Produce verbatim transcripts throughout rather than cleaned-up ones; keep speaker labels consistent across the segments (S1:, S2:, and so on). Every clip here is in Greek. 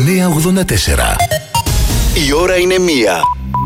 S1: εννιακόσια ογδόντα τέσσερα.
S2: Η ώρα είναι μία.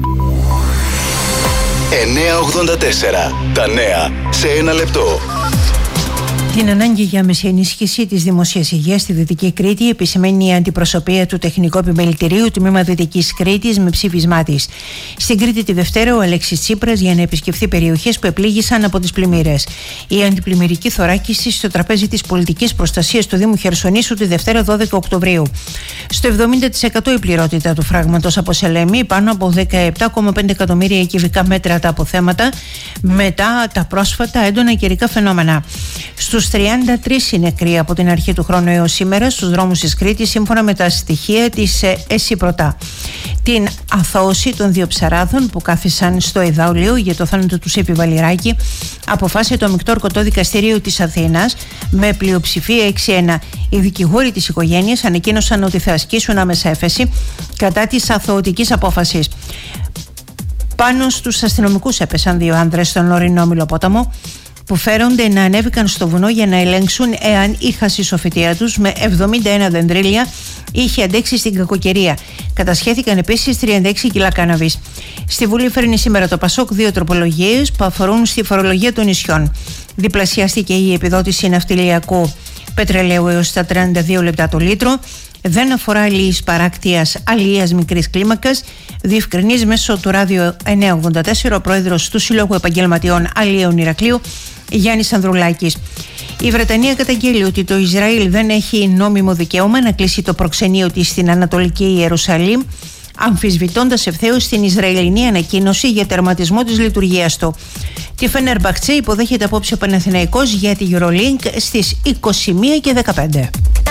S2: εννιακόσια ογδόντα τέσσερα. Τα νέα σε ένα λεπτό.
S3: Την ανάγκη για άμεση ενίσχυση της δημοσίας υγείας στη Δυτική Κρήτη επισημαίνει η αντιπροσωπεία του Τεχνικού Επιμελητηρίου τμήμα Δυτικής Κρήτης με ψήφισμά της. Στην Κρήτη τη Δευτέρα, ο Αλέξης Τσίπρας για να επισκεφθεί περιοχές που επλήγησαν από τις πλημμύρες. Η αντιπλημμυρική θωράκιση στο τραπέζι της πολιτικής προστασίας του Δήμου Χερσονήσου τη Δευτέρα δώδεκα Οκτωβρίου. Στο εβδομήντα τοις εκατό η πληρότητα του φράγματος από Σελέμι, πάνω από δεκαεπτά κόμμα πέντε εκατομμύρια κυβικά μέτρα τα αποθέματα μετά τα πρόσφατα έντονα καιρικά φαινόμενα. Στους τριάντα τρεις οι νεκροί από την αρχή του χρόνου έως σήμερα στους δρόμους της Κρήτης, σύμφωνα με τα στοιχεία της ΕΣΥΠΡΟΤΑ. Την αθώωση των δύο ψαράδων που κάθισαν στο εδάολιο για το θάνατο του Σέπη Βαλιράκη αποφάσισε το Μεικτό Ορκωτό Δικαστήριο της Αθήνας με πλειοψηφία έξι ένα. Οι δικηγόροι της οικογένειας ανακοίνωσαν ότι θα ασκήσουν άμεσα έφεση κατά της αθωωτικής απόφασης. Πάνω στους αστυνομικούς έπεσαν δύο άνδρες στον ορεινό Μυλοπόταμο που φέρονται να ανέβηκαν στο βουνό για να ελέγξουν εάν η χασισοφυτεία τους με εβδομήντα ένα δεντρίλια είχε αντέξει στην κακοκαιρία. Κατασχέθηκαν επίσης τριάντα έξι κιλά κάναβης. Στη Βουλή φέρνει σήμερα το ΠΑΣΟΚ δύο τροπολογίες που αφορούν στη φορολογία των νησιών. Διπλασιάστηκε η επιδότηση ναυτιλιακού πετρελαίου έως τα τριάντα δύο λεπτά το λίτρο. Δεν αφορά αλληλείς παράκτειας αλληλείας μικρής κλίμακας. Διευκρινίζει μέσω του ράδιο εννιακόσια ογδόντα τέσσερα ο πρόεδρος του Συλλόγου Επαγγελματιών Αλληλείων Ηρακλείου, Γιάννης Ανδρουλάκης. Η Βρετανία καταγγέλει ότι το Ισραήλ δεν έχει νόμιμο δικαίωμα να κλείσει το προξενείο της στην Ανατολική Ιερουσαλήμ, αμφισβητώντας ευθέως την Ισραηλινή ανακοίνωση για τερματισμό της λειτουργίας του. Τη Φενέρμπαχτσε υποδέχεται απόψε ο Παναθηναϊκός για τη EuroLink στις είκοσι μία και δεκαπέντε.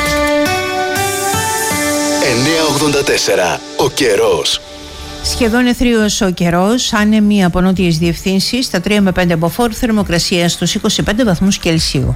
S2: εννιακόσια ογδόντα τέσσερα. Ο καιρός.
S3: Σχεδόν εθρίος ο καιρός, άνεμοι από νότιες διευθύνσεις, στα τρία με πέντε μποφόρ, θερμοκρασία στους είκοσι πέντε βαθμούς Κελσίου.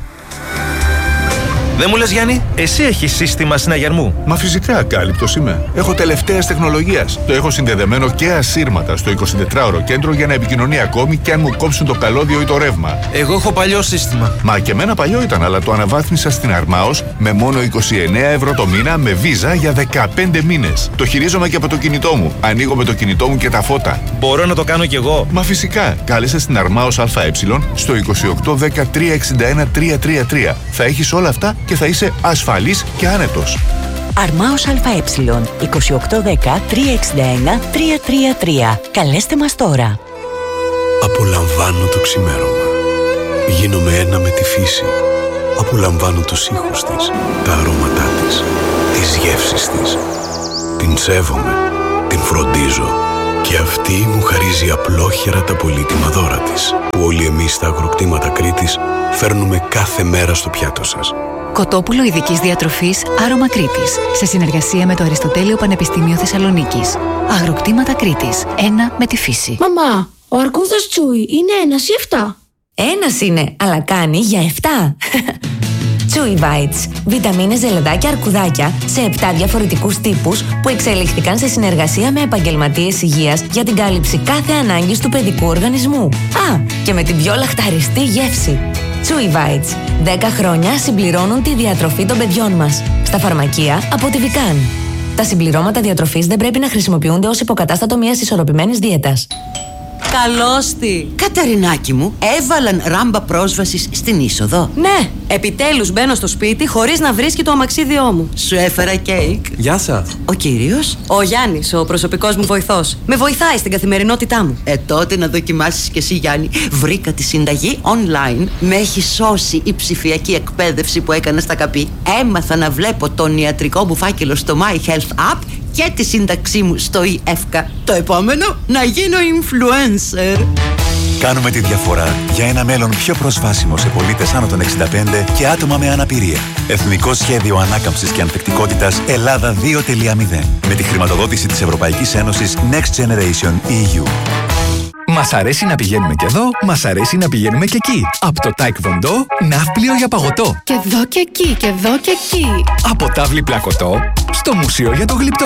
S4: Δεν μου λες, Γιάννη, εσύ έχεις σύστημα συναγερμού?
S5: Μα φυσικά, κάλυπτος είμαι. Έχω τελευταίας τεχνολογίας. Το έχω συνδεδεμένο και ασύρματα στο εικοσιτετράωρο κέντρο για να επικοινωνεί ακόμη και αν μου κόψουν το καλώδιο ή το ρεύμα.
S4: Εγώ έχω παλιό σύστημα.
S5: Μα και εμένα παλιό ήταν, αλλά το αναβάθμισα στην Αρμάος με μόνο είκοσι εννέα ευρώ το μήνα με βίζα για δεκαπέντε μήνες. Το χειρίζομαι και από το κινητό μου. Ανοίγω με το κινητό μου και τα φώτα.
S4: Μπορώ να το κάνω κι εγώ?
S5: Μα φυσικά. Κάλεσε στην Αρμάος ΑΕ στο είκοσι οκτώ δέκα τριακόσια εξήντα ένα τριακόσια τριάντα τρία. Θα έχεις όλα αυτά και θα είσαι ασφαλής και άνετος.
S6: Αρμάος ΑΕ είκοσι οκτώ δέκα τριακόσια εξήντα ένα τριακόσια τριάντα τρία. Καλέστε μας τώρα.
S7: Απολαμβάνω το ξημέρωμα. Γίνομαι ένα με τη φύση. Απολαμβάνω τους ήχους της, τα αρώματά της, τις γεύσεις της. Την σέβομαι, την φροντίζω και αυτή μου χαρίζει απλόχερα τα πολύτιμα δώρα της, που όλοι εμείς στα αγροκτήματα Κρήτης φέρνουμε κάθε μέρα στο πιάτο σας.
S8: Κοτόπουλο ειδικής διατροφής Άρωμα Κρήτης, σε συνεργασία με το Αριστοτέλειο Πανεπιστήμιο Θεσσαλονίκης. Αγροκτήματα Κρήτης. Ένα με τη φύση.
S9: Μαμά, ο αρκούδας Τσούι είναι ένας ή εφτά?
S10: Ένας είναι, αλλά κάνει για εφτά. Chewy Bites. Βιταμίνες, ζελεδάκια, αρκουδάκια σε επτά διαφορετικούς τύπους που εξελιχθήκαν σε συνεργασία με επαγγελματίες υγείας για την κάλυψη κάθε ανάγκης του παιδικού οργανισμού. Α, και με την πιο λαχταριστή γεύση. Chewy Bites. δέκα χρόνια συμπληρώνουν τη διατροφή των παιδιών μας. Στα φαρμακεία από τη Vican. Τα συμπληρώματα διατροφής δεν πρέπει να χρησιμοποιούνται ως υποκατάστατο μιας ισορροπημένης δίαιτας.
S11: Καλώς τη!
S12: Καταρινάκη μου, έβαλαν ράμπα πρόσβασης στην είσοδο.
S11: Ναι, επιτέλους μπαίνω στο σπίτι χωρίς να βρίσκει το αμαξίδιό μου.
S12: Σου έφερα κέικ.
S4: Γεια σας.
S12: Ο κύριος?
S11: Ο Γιάννης, ο προσωπικός μου βοηθός. Με βοηθάει στην καθημερινότητά μου.
S12: Ε, τότε να δοκιμάσεις κι εσύ, Γιάννη. Βρήκα τη συνταγή online. Με έχει σώσει η ψηφιακή εκπαίδευση που έκανα στα ΚΑΠΗ. Έμαθα να βλέπω τον ιατρικό μου φάκελο στο My Health App και τη σύνταξή μου στο ι-εύκα. Το επόμενο, να γίνω influencer.
S13: Κάνουμε τη διαφορά για ένα μέλλον πιο προσβάσιμο σε πολίτες άνω των εξήντα πέντε και άτομα με αναπηρία. Εθνικό Σχέδιο Ανάκαμψης και Ανθεκτικότητας Ελλάδα δύο κόμμα μηδέν. Με τη χρηματοδότηση της Ευρωπαϊκής Ένωσης Next Generation ι γιου.
S1: Μας αρέσει να πηγαίνουμε και εδώ, μας αρέσει να πηγαίνουμε και εκεί. Από το Taekwondo, ναύπλιο για παγωτό.
S9: Και εδώ και εκεί, και εδώ και εκεί.
S1: Από τάβλη πλακωτό, στο μουσείο για το γλυπτό.